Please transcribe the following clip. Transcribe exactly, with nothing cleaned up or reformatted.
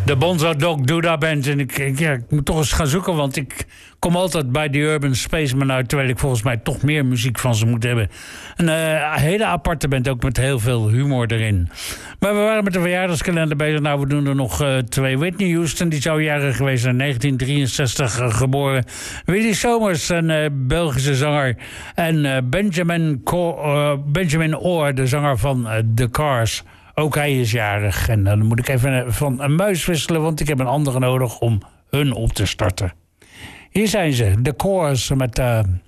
De Bonzo Dog Doodah Band. En ik, ik, ja, ik moet toch eens gaan zoeken, want ik kom altijd bij de Urban Spaceman uit, terwijl ik volgens mij toch meer muziek van ze moet hebben. Een uh, hele aparte band, ook met heel veel humor erin. Maar we waren met de verjaardagskalender bezig. Nou, we doen er nog uh, twee. Whitney Houston, die zou jaren geweest zijn, negentien drieënzestig uh, geboren. Willy Somers, een uh, Belgische zanger. En uh, Benjamin, Co- uh, Benjamin Orr, de zanger van uh, The Cars. Ook hij is jarig. En dan moet ik even van een muis wisselen, want ik heb een andere nodig om hun op te starten. Hier zijn ze, The Cars met uh,